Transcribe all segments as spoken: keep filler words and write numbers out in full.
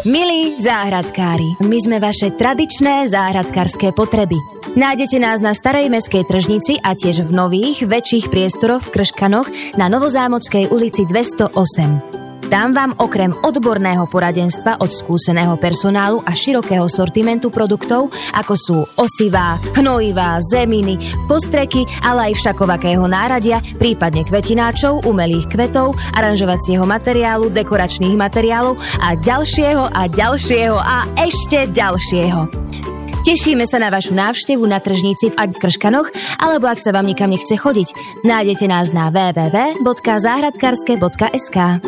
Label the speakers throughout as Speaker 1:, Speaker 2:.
Speaker 1: Milí záhradkári, my sme vaše tradičné záhradkárske potreby. Nájdete nás na Starej mestskej tržnici a tiež v nových, väčších priestoroch v Krškanoch na Novozámockej ulici dvestoosem. Tam vám okrem odborného poradenstva od skúseného personálu a širokého sortimentu produktov, ako sú osivá, hnojivá, zeminy, postreky, ale aj všakovakého náradia, prípadne kvetináčov, umelých kvetov, aranžovacieho materiálu, dekoračných materiálov a ďalšieho a ďalšieho a ešte ďalšieho. Tešíme sa na vašu návštevu na tržnici v v Krškanoch, alebo ak sa vám nikam nechce chodiť, nájdete nás na w w w bodka záhradkarske bodka es ka.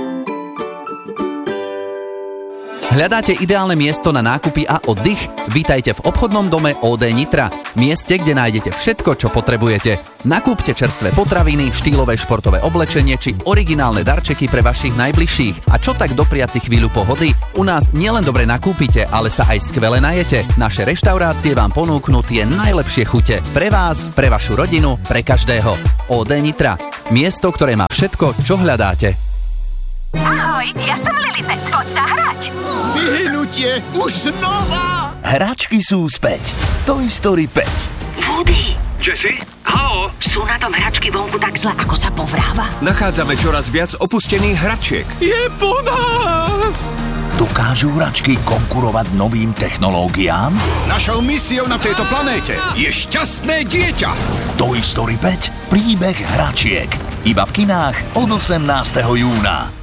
Speaker 2: Hľadáte ideálne miesto na nákupy a oddych? Vítajte v obchodnom dome ó dé Nitra, mieste, kde nájdete všetko, čo potrebujete. Nakúpte čerstvé potraviny, štýlové športové oblečenie či originálne darčeky pre vašich najbližších. A čo tak dopriať si chvíľu pohody? U nás nielen dobre nakúpite, ale sa aj skvele najete. Naše reštaurácie vám ponúknú tie najlepšie chute. Pre vás, pre vašu rodinu, pre každého. ó dé Nitra, miesto, ktoré má všetko, čo hľadáte.
Speaker 3: Ahoj, ja som Lilibet, poď sa hrať.
Speaker 4: Vyhnutie, už znova.
Speaker 5: Hračky sú späť. Toy Story päť.
Speaker 3: Woody,
Speaker 4: Jessie, halo.
Speaker 3: sú na tom hračky vonku tak zle, ako sa povráva?
Speaker 4: Nachádzame čoraz viac opustených hračiek. Je po nás.
Speaker 5: Dokážu hračky konkurovať novým technológiám?
Speaker 4: Našou misiou na tejto planéte je šťastné dieťa.
Speaker 5: Toy Story päť. Príbeh hračiek. Iba v kinách od osemnásteho júna.